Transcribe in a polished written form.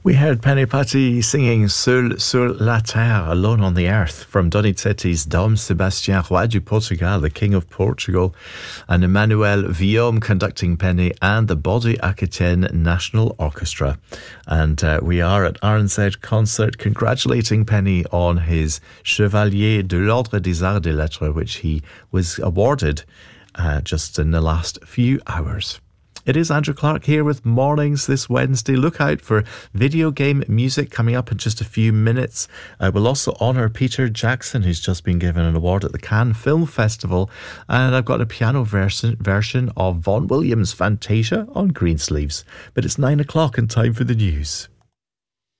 We heard Penny Patti singing Seul sur la terre, Alone on the Earth, from Donizetti's Dom Sebastian Roy du Portugal, the King of Portugal, and Emmanuel Villaume conducting Penny and the Body Aquitaine National Orchestra. And we are at RNZ Concert congratulating Penny on his Chevalier de l'Ordre des Arts et Lettres, which he was awarded just in the last few hours. It is Andrew Clark here with Mornings this Wednesday. Look out for video game music coming up in just a few minutes. We'll also honour Peter Jackson, who's just been given an award at the Cannes Film Festival. And I've got a piano version of Vaughan Williams' Fantasia on Greensleeves. But it's 9 o'clock and time for the news.